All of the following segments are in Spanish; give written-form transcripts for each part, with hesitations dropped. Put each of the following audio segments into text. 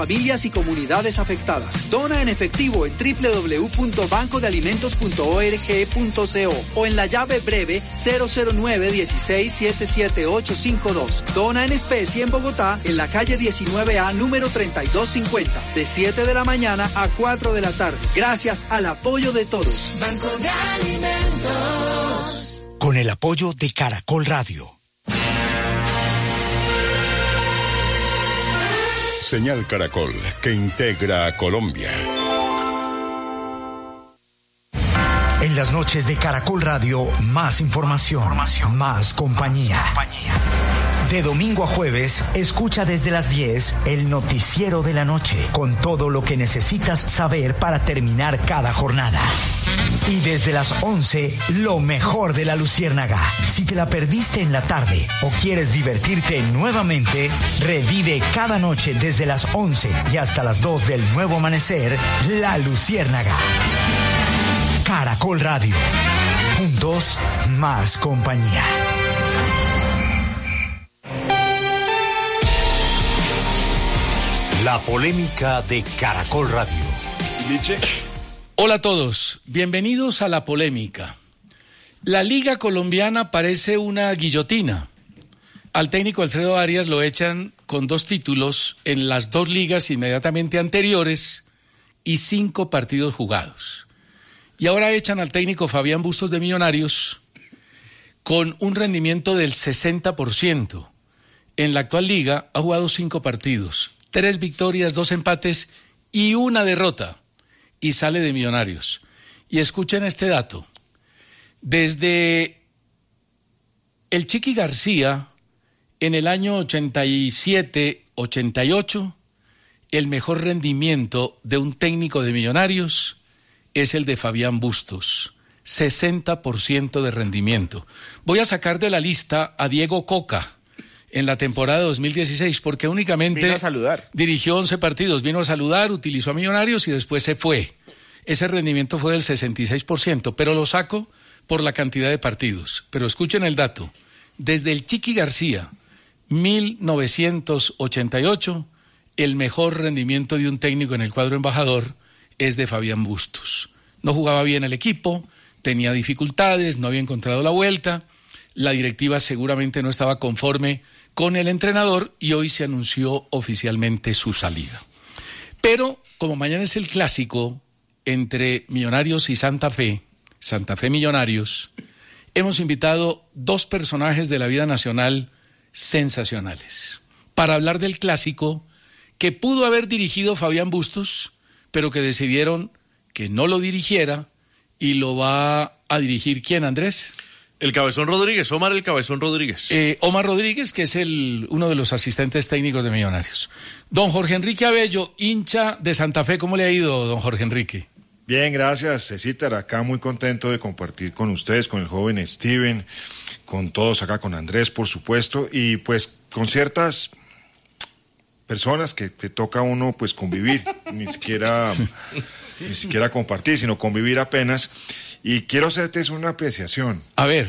familias y comunidades afectadas. Dona en efectivo en www.bancodealimentos.org.co o en la llave breve 009-16-77852. Dona en especie en Bogotá, en la calle 19A, número 3250, de 7 de la mañana a 4 de la tarde. Gracias al apoyo de todos. Banco de Alimentos. Con el apoyo de Caracol Radio. Señal Caracol, que integra a Colombia. En las noches de Caracol Radio, más información, más compañía. De domingo a jueves, escucha desde las 10 el noticiero de la noche, con todo lo que necesitas saber para terminar cada jornada. Y desde las 11, lo mejor de la Luciérnaga. Si te la perdiste en la tarde o quieres divertirte nuevamente, revive cada noche desde las 11 y hasta las 2 del nuevo amanecer, La Luciérnaga. Caracol Radio. Juntos, más compañía. La polémica de Caracol Radio. Hola a todos, bienvenidos a La Polémica. La Liga Colombiana parece una guillotina. Al técnico Alfredo Arias lo echan con 2 títulos en las 2 ligas inmediatamente anteriores y 5 partidos jugados. Y ahora echan al técnico Fabián Bustos de Millonarios con un rendimiento del 60%. En la actual liga ha jugado 5 partidos, 3 victorias, 2 empates y 1 derrota. Y sale de Millonarios. Y escuchen este dato. Desde el Chiqui García, en el año 87-88, el mejor rendimiento de un técnico de Millonarios es el de Fabián Bustos. 60% de rendimiento. Voy a sacar de la lista a Diego Coca en la temporada 2016, porque únicamente vino a saludar. Dirigió 11 partidos, vino a saludar, utilizó a Millonarios y después se fue. Ese rendimiento fue del 66%, pero lo saco por la cantidad de partidos. Pero escuchen el dato. Desde el Chiqui García, 1988, el mejor rendimiento de un técnico en el cuadro embajador es de Fabián Bustos. No jugaba bien el equipo, tenía dificultades, no había encontrado la vuelta, la directiva seguramente no estaba conforme con el entrenador y hoy se anunció oficialmente su salida. Pero como mañana es el clásico entre Millonarios y Santa Fe Millonarios, hemos invitado 2 personajes de la vida nacional sensacionales para hablar del clásico que pudo haber dirigido Fabián Bustos, pero que decidieron que no lo dirigiera y lo va a dirigir ¿quién, Andrés? El Cabezón Rodríguez, Omar el Cabezón Rodríguez. Omar Rodríguez, que es uno de los asistentes técnicos de Millonarios. Don Jorge Enrique Abello, hincha de Santa Fe, ¿cómo le ha ido, don Jorge Enrique? Bien, gracias, Cecitar. Acá muy contento de compartir con ustedes, con el joven Steven, con todos acá, con Andrés, por supuesto, y pues con ciertas personas que toca a uno pues convivir, ni siquiera compartir, sino convivir apenas. Y quiero hacerte una apreciación. A ver.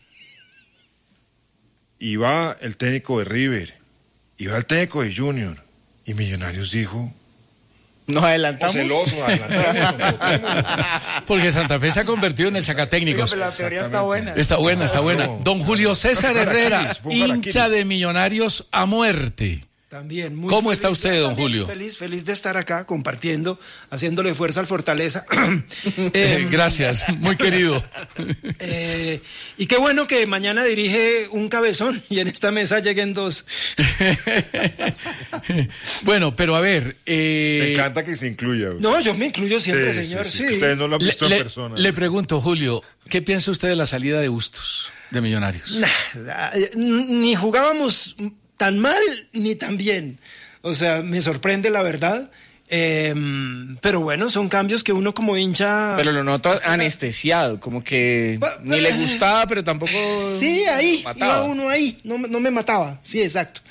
Iba el técnico de River, iba el técnico de Junior, y Millonarios dijo... ¿Nos adelantamos? Celoso, adelantamos. Porque Santa Fe se ha convertido en el sacatécnicos. Pero la teoría está buena. Está buena. Don Julio César Herrera, hincha Araquiri. de Millonarios a muerte. También, muy ¿Cómo feliz, está usted, don Julio? Feliz de estar acá compartiendo, haciéndole fuerza al Fortaleza. Gracias, muy querido. Y qué bueno que mañana dirige un cabezón y en esta mesa lleguen 2. Bueno, pero a ver... Me encanta que se incluya. No, yo me incluyo siempre, señor. Sí. Ustedes no lo han visto en persona. Le pregunto, Julio, ¿qué piensa usted de la salida de Bustos, de Millonarios? Ni jugábamos tan mal ni tan bien. O sea, me sorprende la verdad. Pero bueno, son cambios que uno como hincha... Pero lo noto anestesiado, como que ni le gustaba, pero tampoco... Sí, ahí, mataba. iba uno ahí, no me mataba, sí, exacto.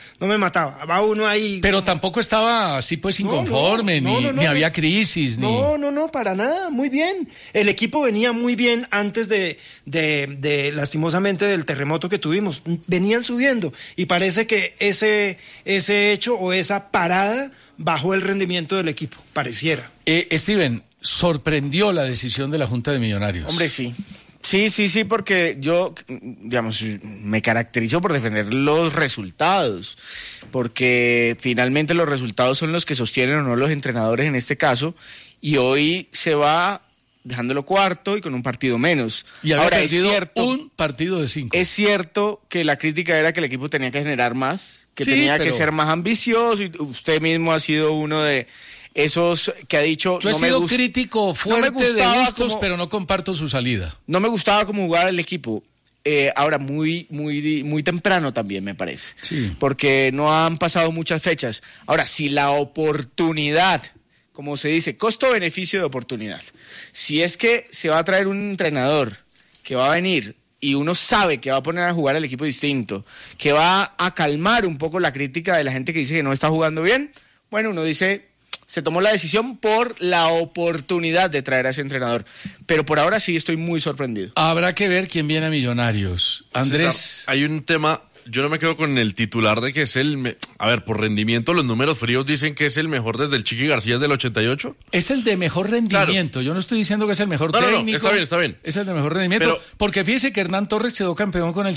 no me mataba. Va uno ahí. Pero tampoco estaba así pues inconforme, ni había crisis, ni... No, para nada, muy bien. El equipo venía muy bien antes de lastimosamente del terremoto que tuvimos. Venían subiendo y parece que ese hecho o esa parada bajó el rendimiento del equipo, pareciera. Steven, ¿sorprendió la decisión de la Junta de Millonarios? Hombre, sí. Sí, porque yo, digamos, me caracterizo por defender los resultados, porque finalmente los resultados son los que sostienen o no los entrenadores en este caso, y hoy se va dejándolo cuarto y con un partido menos. Y había ahora, perdido es cierto, un partido de 5. Es cierto que la crítica era que el equipo tenía que generar más, que Sí, tenía pero... que ser más ambicioso, y usted mismo ha sido uno de esos que ha dicho... Yo he sido crítico fuerte de Bustos, pero no comparto su salida. No me gustaba cómo jugaba el equipo. Ahora, muy temprano también, me parece. Sí. Porque no han pasado muchas fechas. Ahora, si la oportunidad, como se dice, costo-beneficio de oportunidad, si es que se va a traer un entrenador que va a venir y uno sabe que va a poner a jugar al equipo distinto, que va a calmar un poco la crítica de la gente que dice que no está jugando bien, bueno, uno dice... Se tomó la decisión por la oportunidad de traer a ese entrenador. Pero por ahora sí estoy muy sorprendido. Habrá que ver quién viene a Millonarios. Andrés. César, hay un tema, yo no me quedo con el titular de que es a ver, por rendimiento, los números fríos dicen que es el mejor desde el Chiqui García del 88. Es el de mejor rendimiento. Claro. Yo no estoy diciendo que es el mejor técnico. No, está bien. Es el de mejor rendimiento. Pero, porque fíjese que Hernán Torres quedó campeón con el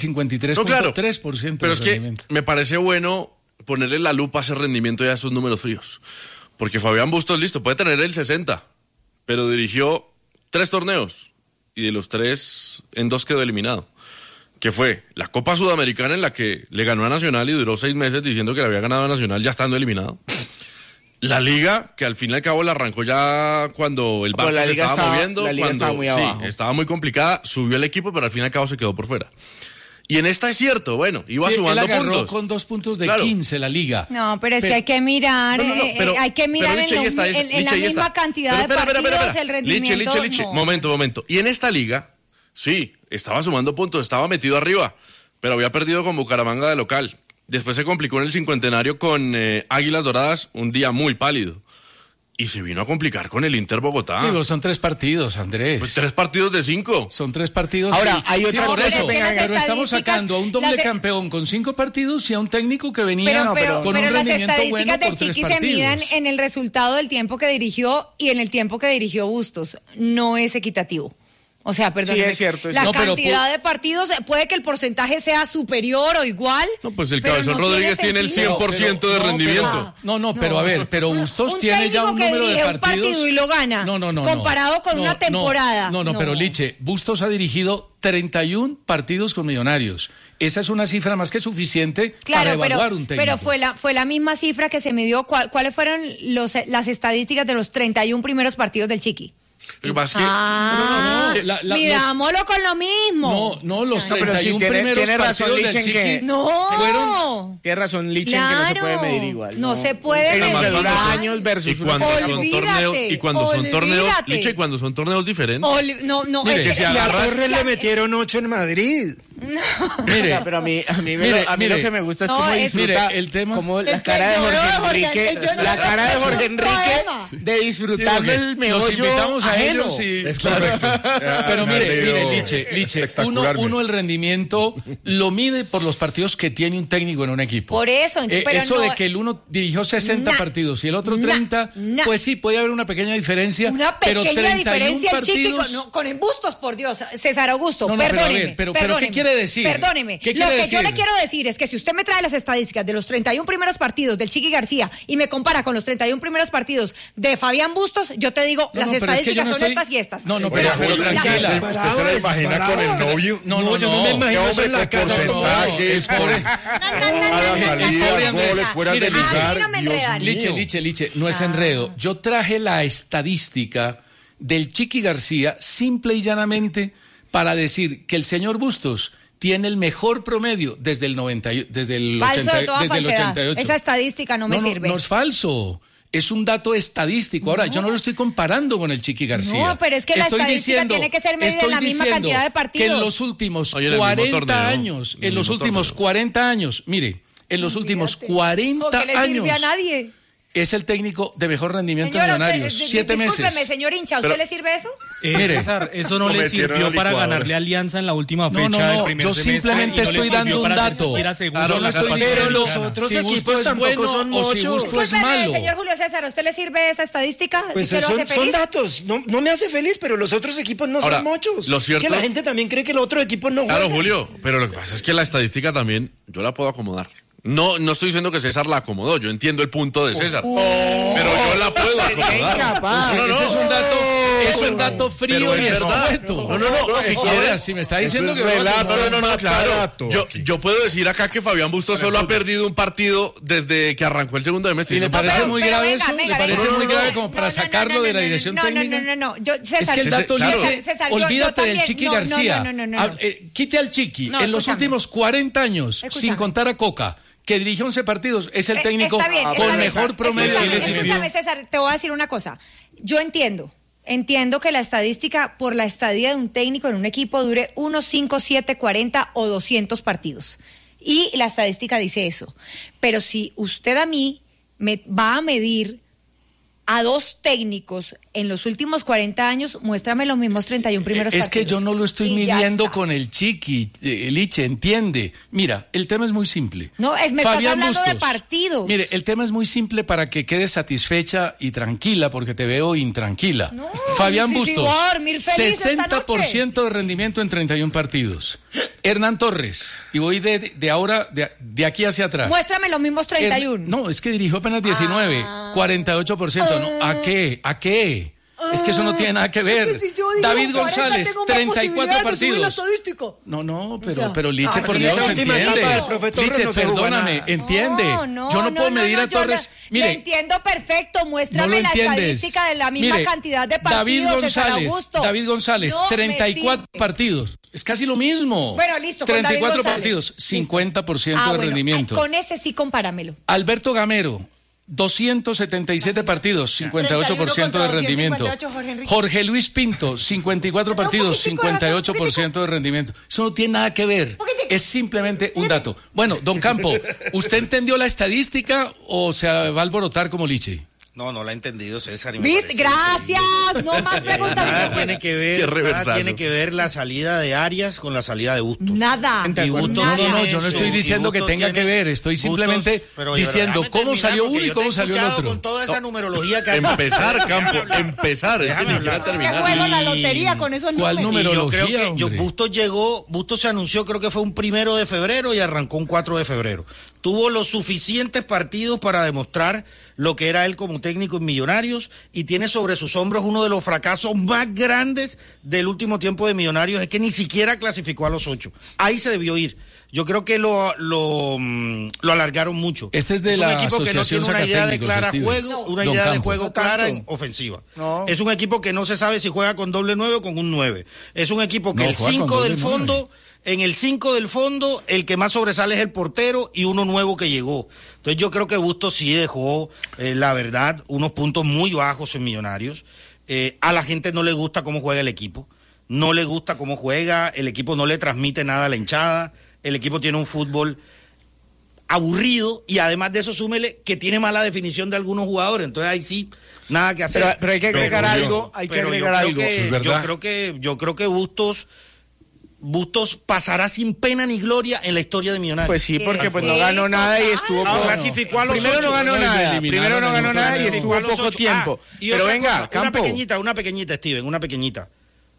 53.3% Pero de es rendimiento. Que me parece bueno ponerle la lupa a ese rendimiento y a esos números fríos. Porque Fabián Bustos, listo, puede tener el 60, pero dirigió 3 torneos y de los 3, en 2 quedó eliminado. Que fue la Copa Sudamericana en la que le ganó a Nacional y duró 6 meses diciendo que le había ganado a Nacional ya estando eliminado. La Liga, que al fin y al cabo la arrancó ya cuando el barco se estaba moviendo. La Liga estaba muy abajo. Sí, estaba muy complicada, subió el equipo, pero al fin y al cabo se quedó por fuera. Y en esta es cierto, bueno, iba sumando él agarró puntos. Con 2 puntos de 15 la Liga. No, pero es que hay que mirar, hay que mirar en la misma cantidad de partidos el rendimiento. Liche, momento. Y en esta liga, sí, estaba sumando puntos, estaba metido arriba, pero había perdido con Bucaramanga de local. Después se complicó en el cincuentenario con Águilas Doradas, un día muy pálido. Y se vino a complicar con el Inter Bogotá. Digo, son 3 partidos, Andrés. Pues 3 partidos de 5. Son 3 partidos. Ahora, hay otras por eso. Pero estamos sacando a un doble campeón con 5 partidos y a un técnico que venía con un las rendimiento estadísticas bueno del por 3 Chiqui partidos. se miden en el resultado del tiempo que dirigió y en el tiempo que dirigió Bustos. No es equitativo. O sea, perdóneme. Sí, es cierto. La cantidad de partidos, puede que el porcentaje sea superior o igual. No, pues el Cabezón Rodríguez tiene el 100% de rendimiento. Pero a ver, pero Bustos tiene ya un número de partidos. Un partido y lo gana. Comparado con una temporada. Pero Liche, Bustos ha dirigido 31 partidos con Millonarios. Esa es una cifra más que suficiente para evaluar un técnico. Pero fue la misma cifra que se midió. ¿Cuáles fueron las estadísticas de los 31 primeros partidos del Chiqui? Mirámoslo con lo mismo. Los 31 primeros partidos del Chiqui fueron... Tiene razón Lichen, que no se puede medir igual. No se puede medir igual. Años versus y cuando son torneos, Liche, cuando son torneos diferentes. Mire, que a Torres le metieron 8 en Madrid. Mire, pero a mí lo que me gusta es cómo disfruta el tema, como la cara de Jorge Enrique de disfrutar del meollo. Los invitamos a ajeno. ellos y es correcto. Pero mire, Liche, uno el rendimiento lo mide por los partidos que tiene un técnico en un equipo. Por eso, pero eso de que el uno dirigió 60 partidos y el otro 30, pues sí, puede haber una pequeña diferencia. Una pequeña pero 31 diferencia partidos... el Chiqui con el Bustos, por Dios, César Augusto, perdóneme. Pero ¿qué quiere decir? Perdóneme. Lo que yo le quiero decir es que si usted me trae las estadísticas de los 31 primeros partidos del Chiqui García y me compara con los 31 primeros partidos de Fabián Bustos, yo te digo, las estadísticas son estas y estas. Pero tranquila. ¿Usted se la imagina con el novio? No, yo no me imagino eso en la casa. Porcentajes, a la salida, goles, fuera de lugar. Liche, no es enredo. Yo traje la estadística del Chiqui García simple y llanamente para decir que el señor Bustos tiene el mejor promedio desde el 88. Esa estadística no me sirve. No es falso. Es un dato estadístico. Ahora, yo no lo estoy comparando con el Chiqui García. No, pero es que la estadística tiene que ser medida en la misma cantidad de partidos. Que en los últimos 40 años, mire, en los últimos 40 ¿Qué le años. sirve a nadie? Es el técnico de mejor rendimiento Señora, en Millonarios. 7 meses. Discúlpeme, señor hincha, ¿a usted le sirve eso? Mire, César, eso no le sirvió para ganarle a Alianza en la última fecha del primer yo semestre. simplemente estoy dando un dato. Yo no estoy diciendo pero los otros si equipos Busto es tampoco bueno son o si muchos. Busto es malo. Señor Julio César, ¿a usted le sirve esa estadística? Pues ¿Usted lo hace son feliz? datos, no me hace feliz, pero los otros equipos no Ahora, son muchos. lo cierto- Es que la gente también cree que el otro equipo no juega. Claro, Julio, pero lo que pasa es que la estadística también yo la puedo acomodar. No estoy diciendo que César la acomodó, yo entiendo el punto de César, pero yo la puedo acomodar. Ese es un dato frío pero y es verdad. escueto. No, si me está diciendo que claro. Yo puedo decir acá que Fabián Bustos solo ha perdido un partido desde que arrancó el segundo semestre. ¿Y le parece muy grave eso? ¿Le parece muy grave como para No, sacarlo de la dirección técnica? No. Es que el dato dice, olvídate del Chiqui García. No. Quite al Chiqui. No, En los escúchame. últimos 40 años, sin contar a Coca, que dirige 11 partidos, es el técnico Está bien, con mejor promedio. Escúchame, César, te voy a decir una cosa. Yo entiendo que la estadística por la estadía de un técnico en un equipo dure 1, 5, 7, 40 o 200 partidos. Y la estadística dice eso. Pero si usted a mí me va a medir a dos técnicos en los últimos 40 años, muéstrame los mismos 31 primeros partidos. Es que yo no lo estoy Y ya midiendo está. con el Chiqui, Liche, entiende. Mira, el tema es muy simple. No, me estás Fabián hablando de Bustos, partidos. Mire, el tema es muy simple para que quedes satisfecha y tranquila, porque te veo intranquila. No, Fabián sí, Bustos, voy a dormir feliz esta 60% de rendimiento en 31 partidos. Hernán Torres, y voy de aquí hacia atrás. Muéstrame los mismos 31. No, es que dirigió apenas 19, 48%. No, ¿a qué? ¿A qué? Es que eso no tiene nada que ver. Si yo digo David 40, González, tengo más 34 posibilidades de subir la partidos. estadística. No, O sea, pero Liche, por sí, Dios, esa última entiende. etapa del profe Torres Liche, no se jugó perdóname, nada. entiende. Yo no puedo medir a Torres. Le Mire, entiendo perfecto. no Muéstrame lo la entiendes. estadística de la misma Mire, cantidad de partidos. David González, No me 34 sirve. partidos. Es casi lo mismo. Bueno, listo, con 34 David partidos, González. 50% de Bueno, rendimiento. con ese sí compáramelo. Alberto Gamero, 277 partidos, 58% de rendimiento. 58, Jorge Enrique. Jorge Luis Pinto, 54 partidos, 58% de rendimiento. Eso no tiene nada que ver. Es simplemente un dato. Bueno, don Campo, ¿usted entendió la estadística o se va a alborotar como Liche? No la he entendido, César. y me ¿Viste? parece Gracias. No más preguntas. Nada tiene que Qué ver, reversazo. nada tiene que ver la salida de Arias con la salida de Bustos. Nada. Y Bustos No, tiene yo no estoy su- diciendo y que Bustos tenga que tiene- ver, estoy simplemente pero diciendo déjame cómo terminar, salió porque uno y yo cómo te he salió el escuchado otro. Con toda esa numerología que Empezar, Campo, empezar. Es que Déjame ni siquiera hablar. Que terminar. juego la Y- lotería con esos ¿Cuál números. Y yo numerología, creo que hombre? Bustos se anunció, creo que fue un 1 de febrero y arrancó un 4 de febrero. Tuvo los suficientes partidos para demostrar lo que era él como técnico en Millonarios y tiene sobre sus hombros uno de los fracasos más grandes del último tiempo de Millonarios, es que ni siquiera clasificó a los 8. Ahí se debió ir. Yo creo que lo alargaron mucho. Este es de un la equipo que no Asociación tiene una idea de Sacatécnicos, clara Steven. juego, una Don idea de Campo. juego No clara tanto. en ofensiva. No. Es un equipo que no se sabe si juega con doble 9 o con un 9. Es un equipo que No, el juega con 5 del doble 9. fondo, en el 5 del fondo, el que más sobresale es el portero y uno nuevo que llegó. Entonces yo creo que Bustos sí dejó, la verdad, unos puntos muy bajos en Millonarios. A la gente no le gusta cómo juega el equipo. No le gusta cómo juega, el equipo no le transmite nada a la hinchada, el equipo tiene un fútbol aburrido y además de eso súmele que tiene mala definición de algunos jugadores, entonces ahí sí, nada que hacer. Pero hay que agregar Pero, algo, hay que Pero agregar algo. es verdad. yo creo que Bustos pasará sin pena ni gloria en la historia de Millonarios. Pues sí, porque pues no Sí, ganó nada y total. estuvo No, poco. clasificó a los Primero 8. no ganó No, y lo nada, eliminaron primero no en ganó un nada y torneo. estuvo a los poco 8. tiempo. Y Pero otra venga, cosa, Campo. una pequeñita, Steven, una pequeñita.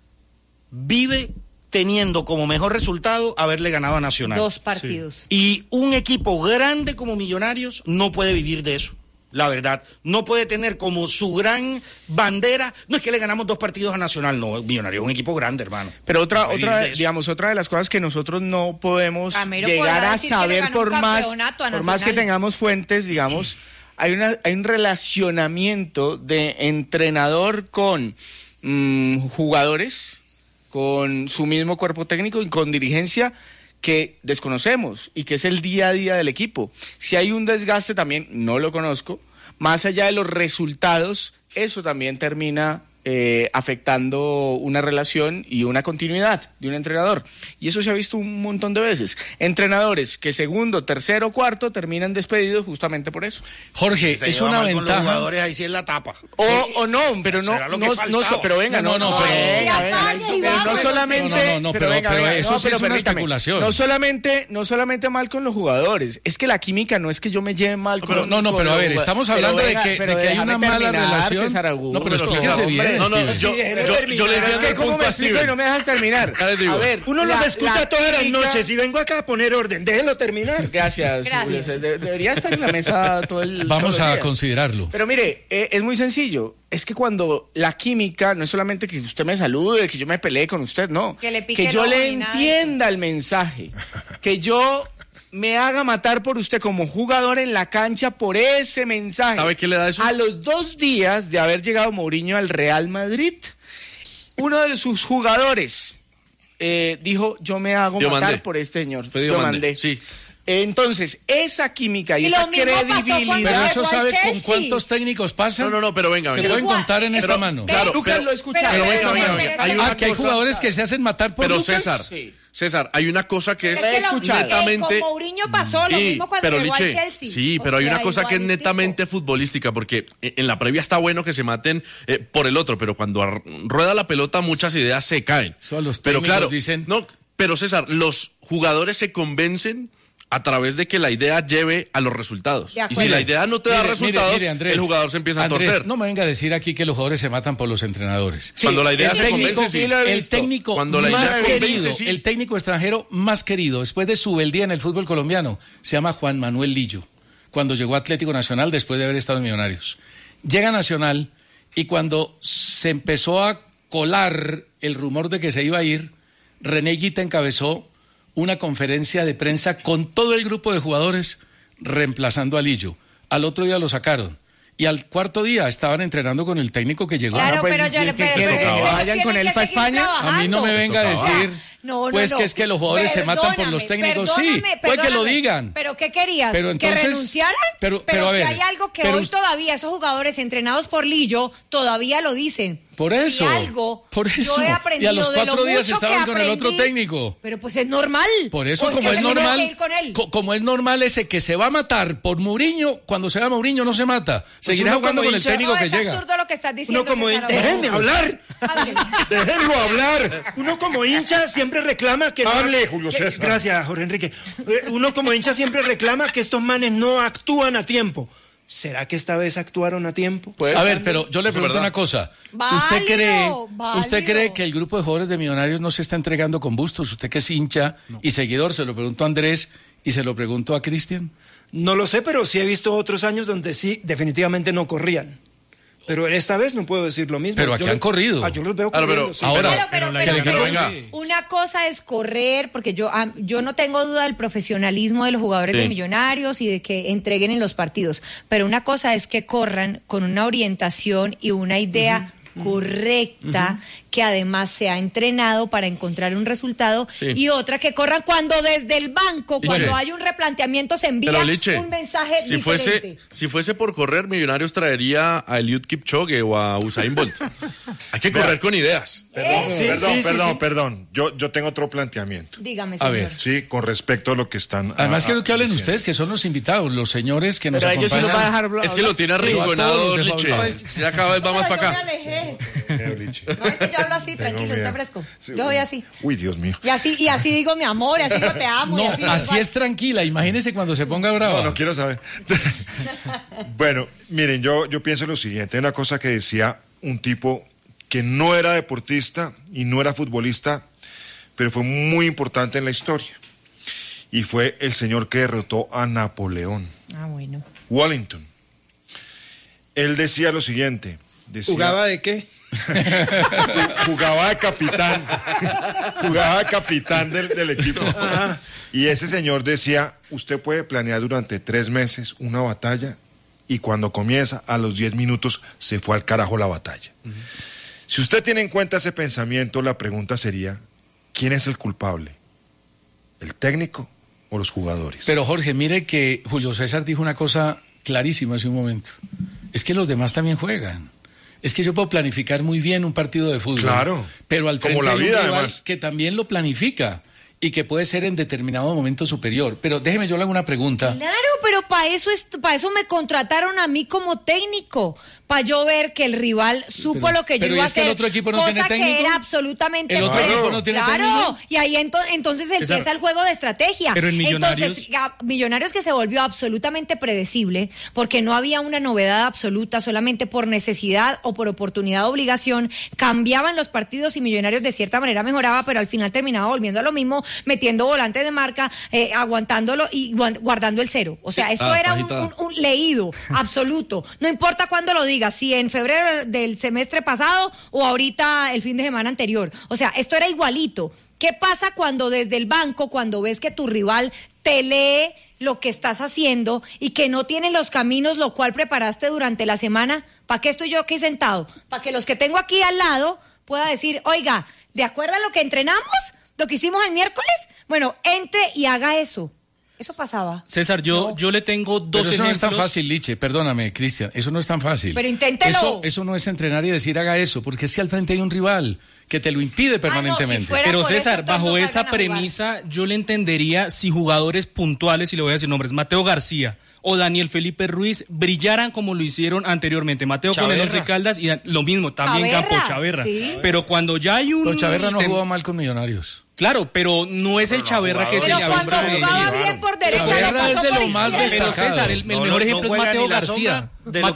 Vive teniendo como mejor resultado haberle ganado a Nacional. 2 partidos. Y un equipo grande como Millonarios no puede vivir de eso. La verdad, no puede tener como su gran bandera, no es que le ganamos 2 partidos a Nacional, no, Millonarios es un equipo grande, hermano. Pero No puede vivir de eso. digamos, otra de las cosas que nosotros no podemos Gamero llegar podrá a decir que le saber ganó un campeonato a por más que Nacional. tengamos fuentes, digamos, hay un relacionamiento de entrenador con jugadores, con su mismo cuerpo técnico y con dirigencia que desconocemos y que es el día a día del equipo. Si hay un desgaste también, no lo conozco, más allá de los resultados, eso también termina afectando una relación y una continuidad de un entrenador. Y eso se ha visto un montón de veces. Entrenadores que segundo, tercero, cuarto terminan despedidos justamente por eso. Jorge, es una ventaja. Con los jugadores ahí sí es la tapa. O no, pero no, pero venga, no solamente, pero eso sí es una especulación. No solamente mal con los jugadores, es que la química no es que yo me lleve mal con pero a ver, estamos hablando de que hay una mala relación. No, pero explíquese bien. Yo le es que cómo me explico y no me dejas terminar. A ver, uno los escucha todas las noches y vengo acá a poner orden. Déjelo terminar. Gracias. Debería estar en la mesa todo el Vamos a considerarlo. Pero mire, es muy sencillo. Es que cuando la química no es solamente que usted me salude, que yo me pelee con usted, no. Que yo le entienda el mensaje. Que yo me haga matar por usted como jugador en la cancha por ese mensaje. ¿Sabe qué le da eso? A los 2 días de haber llegado Mourinho al Real Madrid, uno de sus jugadores dijo, yo me hago matar por este señor. Yo mandé. Sí. Entonces, esa química y esa credibilidad... Pero eso sabe con cuántos técnicos pasa. No, pero venga. Se pueden contar en esta mano. Claro, Lucas lo escucha. Que hay jugadores que se hacen matar por Lucas. César, hay una cosa que es netamente... Con Mourinho pasó lo mismo cuando llegó al Chelsea. Sí, pero hay una cosa que es netamente futbolística, porque en la previa está bueno que se maten por el otro, pero cuando rueda la pelota muchas ideas se caen. Pero claro, dicen... No, pero César, los jugadores se convencen a través de que la idea lleve a los resultados. Y si la idea no te da resultados, Andrés, el jugador se empieza a torcer. No me venga a decir aquí que los jugadores se matan por los entrenadores. Sí, cuando la idea se convence, sí. El técnico más querido, el técnico extranjero más querido, después de su beldía en el fútbol colombiano, se llama Juan Manuel Lillo, cuando llegó a Atlético Nacional después de haber estado en Millonarios. Llega a Nacional y cuando se empezó a colar el rumor de que se iba a ir, René Higuita encabezó una conferencia de prensa con todo el grupo de jugadores reemplazando a Lillo. Al otro día lo sacaron. Y al cuarto día estaban entrenando con el técnico que llegó. Claro, pero vayan con él para España. A mí no me venga a decir que es que los jugadores se matan por los técnicos. Sí, pues que lo digan. ¿Pero qué querías? Pero entonces, ¿que renunciaran? Pero a ver, si hay algo que hoy todavía esos jugadores entrenados por Lillo todavía lo dicen. Por eso. Yo he aprendido. Y a los 4 días estaban con el otro técnico. Pero pues es normal. Por eso, como es normal, como es normal ese que se va a matar por Mourinho, cuando se va Mourinho no se mata. Seguirá jugando con el técnico que llega. Es absurdo lo que estás diciendo. Déjenme hablar. Déjenlo hablar. Uno como hincha siempre reclama que hable, Julio César. Gracias, Jorge Enrique. Uno como hincha siempre reclama que estos manes no actúan a tiempo. ¿Será que esta vez actuaron a tiempo? A ver, pero yo le pregunto una cosa. ¿Usted cree que el grupo de jugadores de Millonarios no se está entregando con Bustos? Usted que es hincha y seguidor, se lo pregunto a Andrés y se lo pregunto a Cristian. No lo sé, pero sí he visto otros años donde sí, definitivamente no corrían. Pero esta vez no puedo decir lo mismo. Pero aquí han corrido. Yo los veo corriendo. Una cosa es correr, porque yo no tengo duda del profesionalismo de los jugadores de Millonarios y de que entreguen en los partidos. Pero una cosa es que corran con una orientación y una idea correcta, que además se ha entrenado para encontrar un resultado, y otra que corran cuando desde el banco, cuando hay un replanteamiento, se envía un mensaje diferente. Si fuese por correr, Millonarios traería a Eliud Kipchoge o a Usain Bolt. Hay que correr con ideas. Perdón. Yo tengo otro planteamiento. Dígame, señor. A ver. Sí, con respecto a lo que están... Además quiero que hablen ustedes, que son los invitados, los señores que nos acompañan. Sí los va a dejar es que lo tiene arrinconado, Liche. Ya cada vez va más para acá. No, es que yo hablo así, tranquilo, está fresco. Yo voy así. Uy, Dios mío. Y así digo mi amor, y así digo te amo. No, así es tranquila, imagínese cuando se ponga brava. No quiero saber. Bueno, miren, yo pienso lo siguiente. Hay una cosa que decía un tipo que no era deportista y no era futbolista, pero fue muy importante en la historia. Y fue el señor que derrotó a Napoleón. Bueno. Wellington. Él decía lo siguiente. ¿Jugaba de qué? Jugaba de capitán del equipo. Ajá. Y ese señor decía, usted puede planear durante 3 meses una batalla y cuando comienza, a los 10 minutos se fue al carajo la batalla. Si usted tiene en cuenta ese pensamiento, la pregunta sería, ¿quién es el culpable? ¿El técnico o los jugadores? Pero Jorge, mire que Julio César dijo una cosa clarísima hace un momento. Es que los demás también juegan. Es que yo puedo planificar muy bien un partido de fútbol. Claro. Pero al frente Como la hay un vida, rival además. que también lo planifica y que puede ser en determinado momento superior. Pero déjeme, yo le hago una pregunta. Claro, pero para eso me contrataron a mí como técnico, para yo ver que el rival supo lo que yo iba a hacer. ¿El otro equipo no cosa tiene técnico? Que era absolutamente ¿El otro equipo no tiene técnico? Claro, y ahí entonces empieza el juego de estrategia. Pero en Millonarios... Entonces, Millonarios que se volvió absolutamente predecible, porque no había una novedad absoluta, solamente por necesidad o por oportunidad o obligación, cambiaban los partidos y Millonarios de cierta manera mejoraba, pero al final terminaba volviendo a lo mismo, metiendo volantes de marca, aguantándolo y guardando el cero. O sea, esto era un leído absoluto. No importa cuándo lo digas, si en febrero del semestre pasado o ahorita el fin de semana anterior. O sea, esto era igualito. ¿Qué pasa cuando desde el banco, cuando ves que tu rival te lee lo que estás haciendo y que no tiene los caminos lo cual preparaste durante la semana? ¿Para qué estoy yo aquí sentado? Para que los que tengo aquí al lado pueda decir, oiga, ¿de acuerdo a lo que entrenamos? ¿Lo que hicimos el miércoles? Bueno, entre y haga eso. Eso pasaba. César, yo le tengo dos Pero eso ejemplos. no es tan fácil, Liche, perdóname, Cristian, eso no es tan fácil. Pero inténtelo. Eso no es entrenar y decir haga eso, porque es que al frente hay un rival que te lo impide permanentemente. Pero César, bajo esa premisa, yo le entendería si jugadores puntuales, y le voy a decir nombres, Mateo García o Daniel Felipe Ruiz, brillaran como lo hicieron anteriormente. Mateo con el Once Caldas y lo mismo, también Campo Chaverra. ¿Sí? Pero cuando ya hay un... Pero Chaverra no jugó mal con Millonarios. Claro, pero no es el Chaverra que se le ha visto. Pero cuando jugaba bien por derecha, Chaverra es de lo más destacado. Pero César, el mejor ejemplo es Mateo García.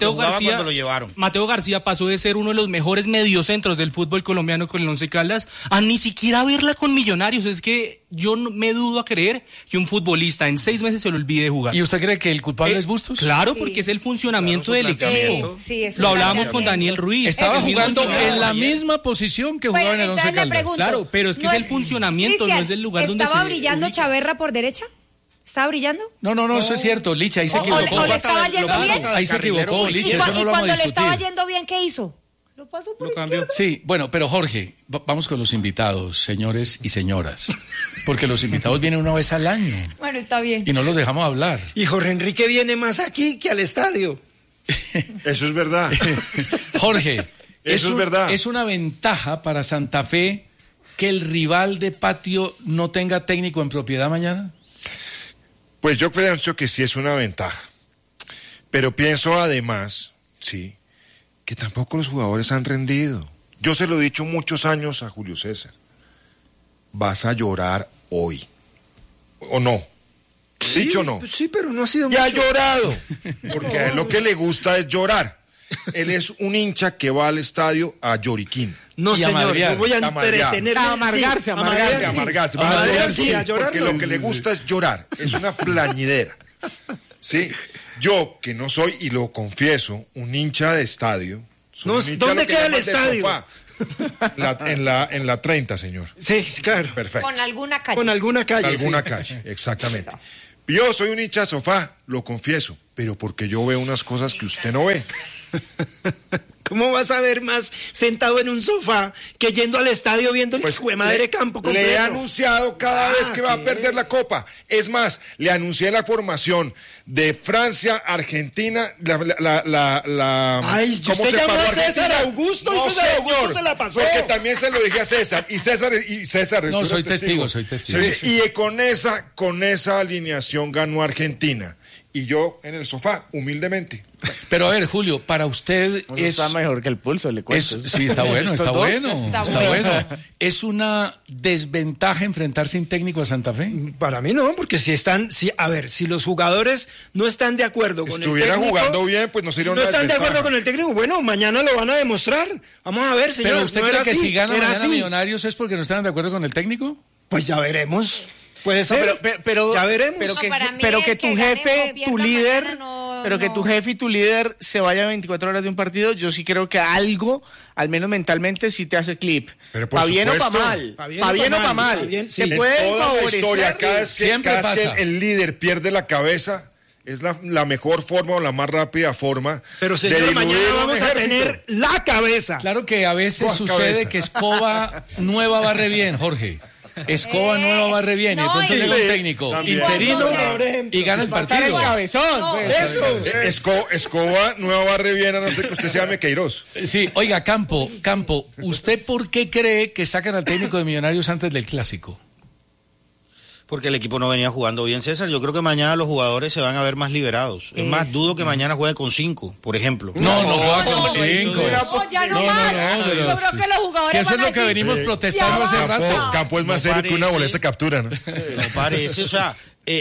Mateo García pasó de ser uno de los mejores mediocentros del fútbol colombiano con el Once Caldas a ni siquiera verla con Millonarios. Es que yo me dudo a creer que un futbolista en 6 meses se le olvide jugar. ¿Y usted cree que el culpable es Bustos? Claro, porque es el funcionamiento del equipo. Sí, lo hablábamos con Daniel Ruiz. Estaba jugando en la misma posición que jugaba en el Once Caldas. Claro, pero es que es el funcionamiento, no es del lugar donde se ¿estaba brillando Chaverra por derecha? ¿Estaba brillando? No, eso es cierto, Licha, ahí se equivocó. ¿O le estaba yendo bien? Ahí se equivocó, Licha, eso no lo vamos a discutir. ¿Y cuando le estaba yendo bien, qué hizo? Lo pasó por izquierda. Sí, bueno, pero Jorge, vamos con los invitados, señores y señoras, porque los invitados vienen una vez al año. Bueno, está bien. Y no los dejamos hablar. Y Jorge Enrique viene más aquí que al estadio. Eso es verdad. Jorge, eso es verdad. ¿Es una ventaja para Santa Fe que el rival de patio no tenga técnico en propiedad mañana? Pues yo pienso que sí es una ventaja. Pero pienso además, sí, que tampoco los jugadores han rendido. Yo se lo he dicho muchos años a Julio César. Vas a llorar hoy. ¿O no? Sí, ¿Dicho o no? Sí, pero no ha sido Ya mucho. ha llorado. Porque a él lo que le gusta es llorar. Él es un hincha que va al estadio a lloriquín. No, Y señor, amargar. yo voy a Amargar. entretenerme. A amargarse, sí, amargarse. Amargarse. sí. Va a Amargarse, llorar, sí, a llorar, porque no. lo que le gusta es llorar. Es una plañidera. ¿Sí? Yo, que no soy, y lo confieso, un hincha de estadio. soy No, un hincha ¿dónde lo que queda el llaman de estadio? sofá. En la 30, señor. Sí, claro. Perfecto. Con alguna calle. Con alguna calle. Alguna sí. calle, exactamente. Yo soy un hincha de sofá, lo confieso, pero porque yo veo unas cosas que usted no ve. ¿Cómo vas a ver más sentado en un sofá que yendo al estadio viendo el hijo de madre campo completo? Le he anunciado cada vez que va a ¿qué? perder la Copa. Es más, le anuncié la formación de Francia, Argentina, Ay, ¿cómo usted se llamó paró a Argentina? César Augusto y No, César Augusto señor, se la pasó. Porque también se lo dije a César. Y César. No, tú soy eres testigo, soy testigo. Sí, y con esa alineación ganó Argentina. Y yo en el sofá, humildemente. Pero a ver, Julio, para usted Eso es... está mejor que el pulso, le cuento. Sí, está bueno, está Estos dos. bueno. Está bueno. ¿Es una desventaja enfrentar sin técnico a Santa Fe? Para mí no, porque si los jugadores no están de acuerdo con el técnico... Estuviera jugando bien, pues no Si sería no una están de desventaja. acuerdo con el técnico, bueno, mañana lo van a demostrar. Vamos a ver, señor. ¿Pero usted ¿no cree era que así? si gana ¿Era mañana así? Millonarios es porque no están de acuerdo con el técnico? Pues ya veremos. Puede No, ser. pero ya veremos. Pero que tu jefe, tu líder, pero que no. tu jefe y tu líder se vaya 24 horas de un partido, yo sí creo que algo, al menos mentalmente, sí te hace clip. Pero por Pa' bien o pa' supuesto. mal. Pa' Pa' bien o pa' mal. pa' bien, sí. Te En puede toda la favorecer. historia, cada vez Siempre que pasa. el líder pierde la cabeza, es la mejor forma o la más rápida forma Pero de señor, diluir mañana un vamos a ejército. tener la cabeza. Claro que a veces ¿Cuál sucede cabeza? que escoba nueva barre bien, Jorge. Escoba nueva barre bien, y de pronto llega un técnico interino y gana el partido. Escoba nueva barre bien, a no ser que usted se llame Queiroz. Sí, oiga, Campo, ¿usted por qué cree que sacan al técnico de Millonarios antes del Clásico? Porque el equipo no venía jugando bien, César. Yo creo que mañana los jugadores se van a ver más liberados. Es más, dudo que mañana juegue con 5, por ejemplo. No juega con 5. No, ya no más. Yo creo que los jugadores si eso es lo que venimos protestando hace rato. Campo es más serio que una boleta de captura, ¿no? No parece, o sea,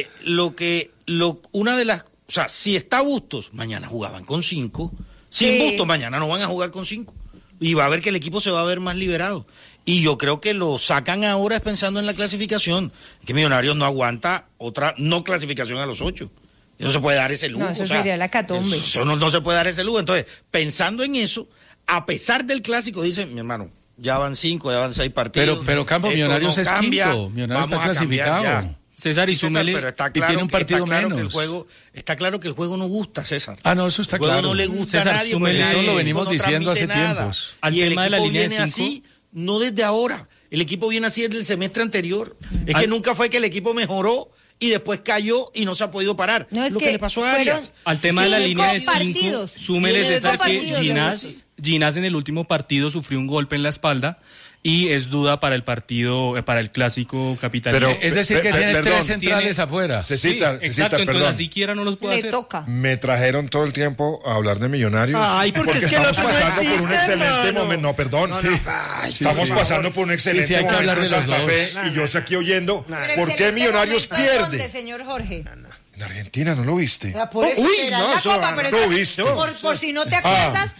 si está Bustos, mañana jugaban con 5. Sin Bustos, mañana no van a jugar con 5. Y va a ver que el equipo se va a ver más liberado. Y yo creo que lo sacan ahora es pensando en la clasificación. Que Millonarios no aguanta otra no clasificación a los 8. No se puede dar ese lujo. No, eso sería la catombe. Eso no se puede dar ese lujo. Entonces, pensando en eso, a pesar del Clásico, dicen, mi hermano, ya van 5, ya van 6 partidos. Pero Campo, Millonarios no es quinto. Millonarios está clasificado. César, y súmele, pero está claro, y tiene un partido menos. Está claro que el juego no gusta, César. No, eso está claro. El juego no le gusta César, a nadie. Eso lo venimos diciendo hace tiempos. Al y el tema equipo de la línea viene de 5. así, no desde ahora. El equipo viene así desde el semestre anterior. Es que nunca fue que el equipo mejoró y después cayó y no se ha podido parar. No, es lo que le pasó a Arias. Al tema de la línea de 5, súmele, César, que Ginás en el último partido sufrió un golpe en la espalda y es duda para el partido, para el Clásico capitalino. Pero, es decir, que tiene 3 centrales afuera. Cecita, entonces así quiera no los puede hacer. Toca. Me trajeron todo el tiempo a hablar de Millonarios. Porque es que estamos no pasando por un excelente no. momento. No, perdón. Estamos pasando por un excelente momento en Santa Fe y yo estoy aquí oyendo por qué Millonarios pierde. Señor Jorge. En Argentina, ¿no lo viste? Por eso ¿lo viste? Por si no te acuerdas,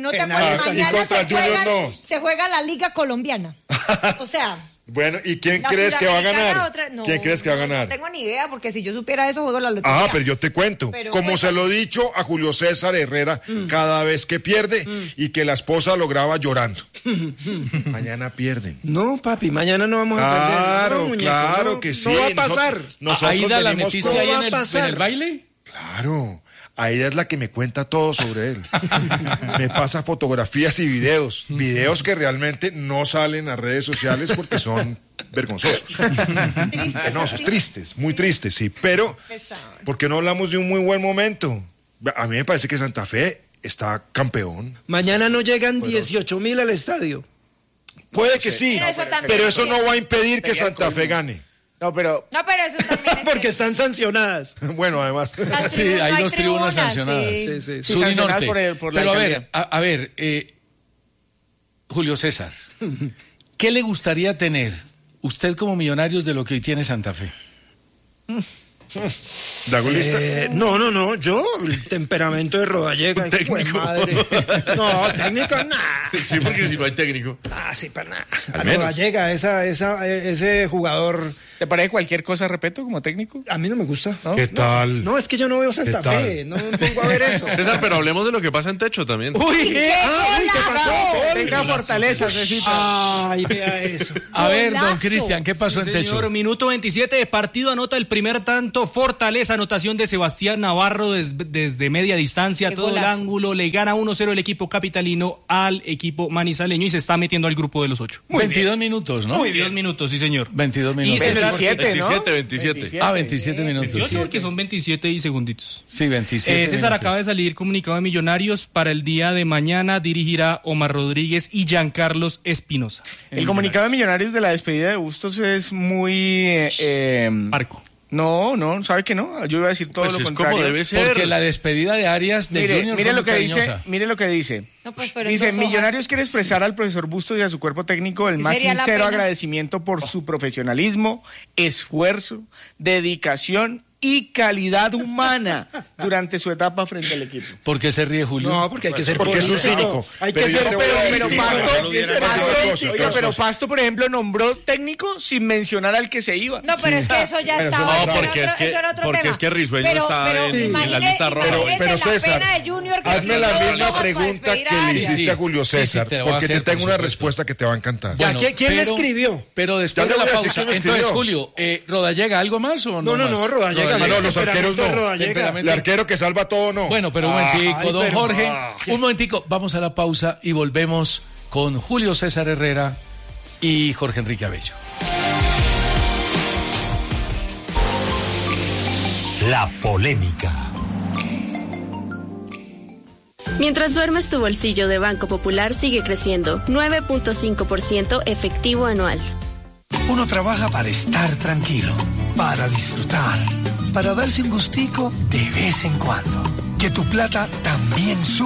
mañana se juega la Liga Colombiana. O sea... Bueno, ¿y quién crees que va a ganar? ¿Quién crees que va a ganar? No tengo ni idea, porque si yo supiera eso, juego la lotería. Pero yo te cuento. Como se lo he dicho a Julio César Herrera cada vez que pierde y que la esposa lo graba llorando. Mañana pierden. No, papi, mañana no vamos a perder. Claro que sí. No va a pasar. ¿Aida la metiste ahí en el baile? Claro. Aida es la que me cuenta todo sobre él. Me pasa fotografías y videos que realmente no salen a redes sociales porque son vergonzosos, penosos, tristes, muy tristes, sí. Pero, ¿por qué no hablamos de un muy buen momento? A mí me parece que Santa Fe está campeón. Mañana no llegan 18,000 al estadio. Puede que sí, pero eso no va a impedir que Santa Fe gane. No, pero eso también es porque están sancionadas. Bueno, además. Sí, hay 2 tribunas sancionadas. Sí. Sur y norte. Por la pero a ver, Julio César, ¿qué le gustaría tener usted como Millonarios de lo que hoy tiene Santa Fe? ¿Dagolista? No, yo, el temperamento de Rodallega. Técnico. No, técnico, nada. Sí, porque si no hay técnico. Sí, para nada. Rodallega, ese jugador. ¿Te parece cualquier cosa, repito, como técnico? A mí no me gusta. ¿No? ¿Qué tal? No, es que yo no veo Santa Fe. No pongo a ver eso. César, pero hablemos de lo que pasa en techo también. ¿Qué pasó? Tenga fortaleza, necesita. Ay, vea eso. A ver, don Cristian, ¿qué pasó en techo? Señor, minuto 27 de partido, anota el primer tanto. Fortaleza, anotación de Sebastián Navarro desde media distancia, todo el ángulo. Le gana 1-0 el equipo capitalino al equipo manizaleño y se está metiendo al grupo de los 8. 22 minutos, ¿no? 22 minutos, sí, señor. 22 minutos. 27, ¿no? 27. 27 minutos. 28 porque son 27 y segunditos. Sí, 27 César, minutos. acaba de salir comunicado de Millonarios para el día de mañana. Dirigirá Omar Rodríguez y Giancarlos Espinosa. El comunicado de Millonarios de la despedida de Bustos es muy... Marco. No, ¿sabe que no? Yo iba a decir todo Pues lo es contrario. como debe ser. Porque la despedida de Arias de Junior mire fue lo muy que dice, cariñosa. mire lo que dice. No, pues fueron Dice, 2 hojas. Millonarios quiere expresar al profesor Bustos y a su cuerpo técnico el más Sería la sincero pena. agradecimiento por su profesionalismo, esfuerzo, dedicación y calidad humana durante su etapa frente al equipo. ¿Por qué se ríe Julio? No, porque hay que ser Porque es un político. cínico. Hay que ser pero Pasto, por ejemplo, nombró técnico sin mencionar al que se iba. No, pero es que eso ya estaba. No, porque es que Risueño está en la lista roja. Pero César, pena de Junior que hazme la escribió 2 misma hojas para pregunta despedir que a le Arias. hiciste a Julio César, te la voy a porque hacer, te tengo por una supuesto. respuesta que te va a encantar. Bueno, ¿quién le escribió? Pero después Ya de le la voy a decir pausa. quién me Entonces, escribió. Julio, ¿Rodallega algo más o no? No, Rodallega. No, los arqueros no. Rodallega. El arquero que salva todo no. Bueno, pero un momentico, Ay, don pero- Jorge, un momentico, vamos a la pausa y volvemos con Julio César Herrera y Jorge Enrique Abello. La Polémica. Mientras duermes, tu bolsillo de Banco Popular sigue creciendo, 9.5% efectivo anual. Uno trabaja para estar tranquilo, para disfrutar, para darse un gustico de vez en cuando. Que tu plata también sube.